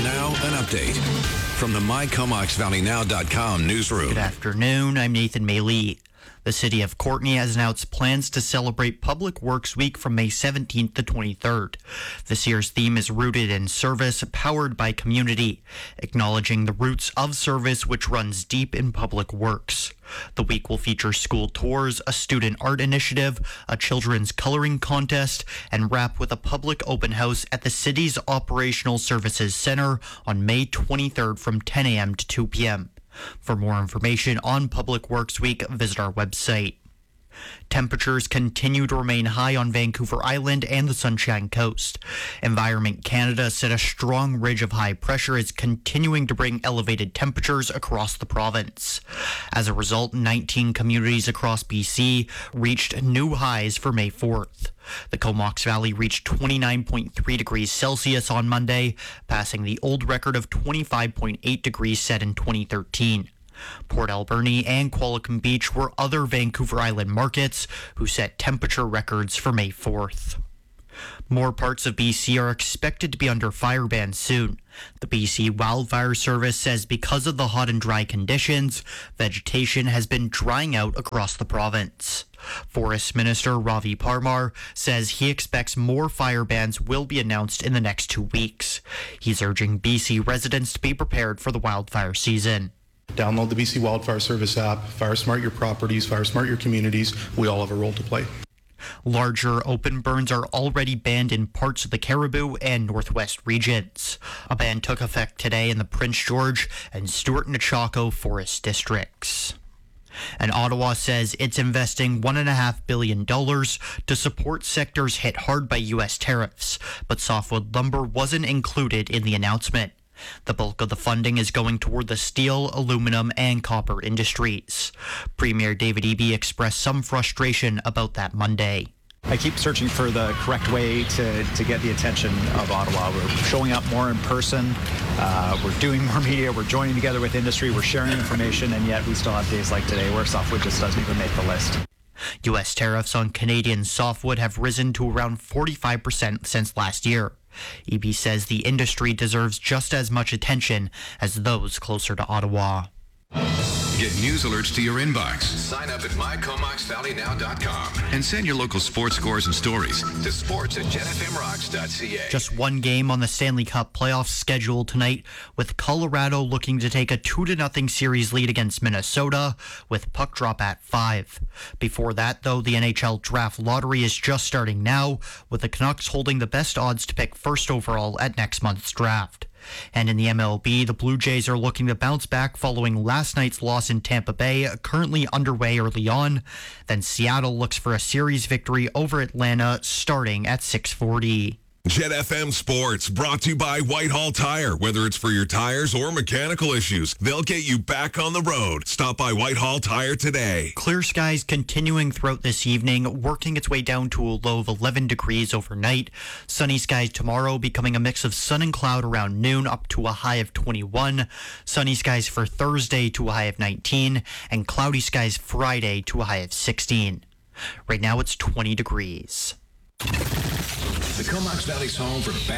Now, an update from the MyComoxValleyNow.com newsroom. Good afternoon. I'm Nathan Maylee. The city of Courtenay has announced plans to celebrate Public Works Week from May 17th to 23rd. This year's theme is Rooted in Service, Powered by Community, acknowledging the roots of service which runs deep in public works. The week will feature school tours, a student art initiative, a children's coloring contest, and wrap with a public open house at the city's Operational Services Center on May 23rd from 10 a.m. to 2 p.m. For more information on Public Works Week, visit our website. Temperatures continue to remain high on Vancouver Island and the Sunshine Coast. Environment Canada said a strong ridge of high pressure is continuing to bring elevated temperatures across the province. As a result, 19 communities across BC reached new highs for May 4th. The Comox Valley reached 29.3 degrees Celsius on Monday, passing the old record of 25.8 degrees set in 2013. Port Alberni and Qualicum Beach were other Vancouver Island markets who set temperature records for May 4th. More parts of BC are expected to be under fire ban soon. The BC Wildfire Service says because of the hot and dry conditions, vegetation has been drying out across the province. Forest Minister Ravi Parmar says he expects more fire bans will be announced in the next 2 weeks. He's urging BC residents to be prepared for the wildfire season. Download the BC Wildfire Service app, fire smart your properties, fire smart your communities. We all have a role to play. Larger open burns are already banned in parts of the Cariboo and Northwest regions. A ban took effect today in the Prince George and Stewart-Nechako forest districts. And Ottawa says it's investing $1.5 billion to support sectors hit hard by U.S. tariffs, but softwood lumber wasn't included in the announcement. The bulk of the funding is going toward the steel, aluminum, and copper industries. Premier David Eby expressed some frustration about that Monday. I keep searching for the correct way to get the attention of Ottawa. We're showing up more in person. We're doing more media. We're joining together with industry. We're sharing information, and yet we still have days like today where softwood just doesn't even make the list. U.S. tariffs on Canadian softwood have risen to around 45% since last year. Eby says the industry deserves just as much attention as those closer to Ottawa. Get news alerts to your inbox. Sign up at MyComoxValleyNow.com and send your local sports scores and stories to sports@jetfmrocks.ca. Just one game on the Stanley Cup playoffs scheduled tonight, with Colorado looking to take a 2-0 series lead against Minnesota, with puck drop at 5. Before that, though, the NHL draft lottery is just starting now, with the Canucks holding the best odds to pick first overall at next month's draft. And in the MLB, the Blue Jays are looking to bounce back following last night's loss in Tampa Bay, currently underway early on. Then Seattle looks for a series victory over Atlanta starting at 6:40. Jet FM Sports, brought to you by Whitehall Tire. Whether it's for your tires or mechanical issues, they'll get you back on the road. Stop by Whitehall Tire today. Clear skies continuing throughout this evening, working its way down to a low of 11 degrees overnight. Sunny skies tomorrow, becoming a mix of sun and cloud around noon, up to a high of 21. Sunny skies for Thursday to a high of 19. And cloudy skies Friday to a high of 16. Right now it's 20 degrees. The Comox Valley's home for